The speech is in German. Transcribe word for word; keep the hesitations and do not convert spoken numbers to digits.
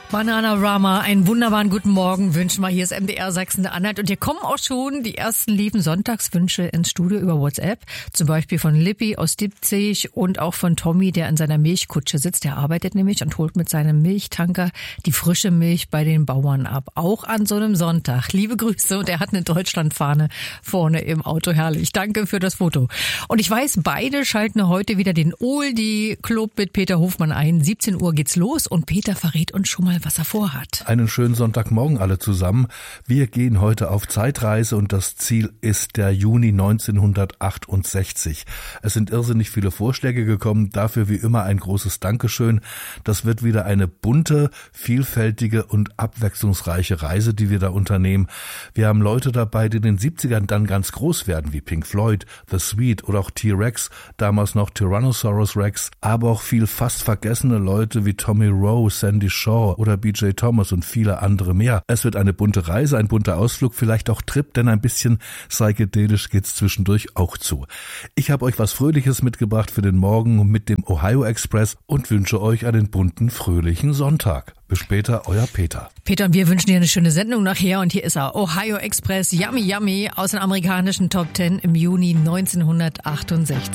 Bananarama, einen wunderbaren guten Morgen wünschen wir. Hier ist M D R Sachsen-Anhalt und hier kommen auch schon die ersten lieben Sonntagswünsche ins Studio über WhatsApp. Zum Beispiel von Lippi aus Dipzig und auch von Tommy, der in seiner Milchkutsche sitzt. Der arbeitet nämlich und holt mit seinem Milchtanker die frische Milch bei den Bauern ab. Auch an so einem Sonntag. Liebe Grüße, und er hat eine Deutschlandfahne vorne im Auto. Herrlich. Danke für das Foto. Und ich weiß, beide schalten heute wieder den Oldie-Club mit Peter Hofmann ein. siebzehn Uhr geht's los und Peter verrät uns schon mal, was er vorhat. Einen schönen Sonntagmorgen alle zusammen. Wir gehen heute auf Zeitreise und das Ziel ist der Juni neunzehnhundertachtundsechzig. Es sind irrsinnig viele Vorschläge gekommen, dafür wie immer ein großes Dankeschön. Das wird wieder eine bunte, vielfältige und abwechslungsreiche Reise, die wir da unternehmen. Wir haben Leute dabei, die in den siebzigern dann ganz groß werden, wie Pink Floyd, The Sweet oder auch T-Rex, damals noch Tyrannosaurus Rex, aber auch viel fast vergessene Leute wie Tommy Rowe, Sandy Shaw oder B J Thomas und viele andere mehr. Es wird eine bunte Reise, ein bunter Ausflug, vielleicht auch Trip, denn ein bisschen psychedelisch geht's zwischendurch auch zu. Ich habe euch was Fröhliches mitgebracht für den Morgen mit dem Ohio Express und wünsche euch einen bunten, fröhlichen Sonntag. Bis später, euer Peter. Peter und wir wünschen dir eine schöne Sendung nachher und hier ist er, Ohio Express, Yummy Yummy aus den amerikanischen Top Ten im Juni neunzehnhundertachtundsechzig.